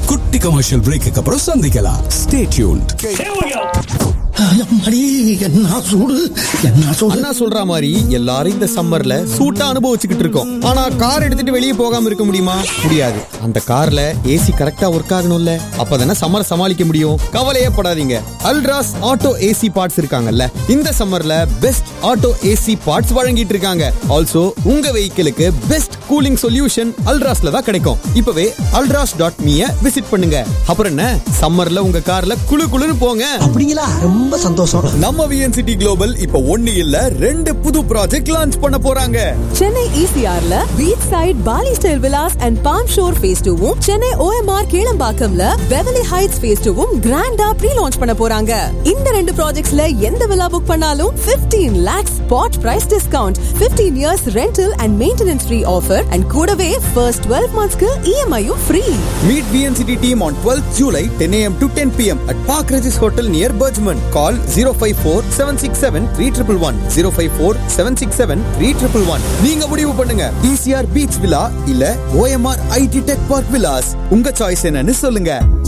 குட்டி commercial brake அப்புறம் சந்திக்கலாம். Stay tuned. அண்ணா சொல்ற மாதிரி எல்லாரும் இந்த சம்மர்ல சூட்டா அனுபவிச்சுக்கிட்டு இருக்கோம். ஆனா கார் எடுத்துட்டு வெளியே போகாம இருக்க முடியுமா? முடியாது. அந்த கார்ல ஏசி கரெக்டா ஒர்க் ஆகணும்ல, அப்பதானே சம்மர் சமாளிக்க முடியும். கவலையே படாதீங்க, அல்ட்ராஸ் ஆட்டோ ஏசி பார்ட்ஸ் இருக்காங்கல்ல, இந்த சம்மர்ல பெஸ்ட் ஆட்டோ ஏசி பார்ட்ஸ் வழங்கிட்டு இருக்காங்க. ஆல்சோ உங்க வெஹிக்கிளுக்கு பெஸ்ட் கூலிங் சொல்யூஷன் அல்ட்ராஸ்ல தான் கிடைக்கும். இப்பவே alras.me விசிட் பண்ணுங்க. அப்புறம் என்ன, சம்மர்ல உங்க கார்ல குளு குளுன்னு போங்க. அப்படிங்களா? ரொம்ப சந்தோஷம். நம்ம VNCT Global இப்ப 1 இல்ல 2 புது ப்ராஜெக்ட் லான்ச் பண்ண போறாங்க. Chennai ECRல beach side poly style Vilas and bomb sure face 2வும், Chennai OMR கீழம்பாக்கம்ல பெவலி heights face 2வும் கிராண்டா ப்ரீ லான்ச் பண்ண போறாங்க. இந்த 2 ப்ராஜெக்ட்ஸ்ல எந்த விலா புக் பண்ணாலும் 15 lakhs spot price discount, 15 years rental and maintenance free offer and கூடவே first 12 monthsக்கு EMI-யும் free. Meet VNCT team on 12th July 10 AM to 10 PM at Park Regis Hotel near Bergman. Call 054-767-3111 054-767-3111. நீங்க முடிவு பண்ணுங்க, ECR Beach Villa இல்ல OMR IT Tech Park Villas. உங்க choice என்னன்னு சொல்லுங்க.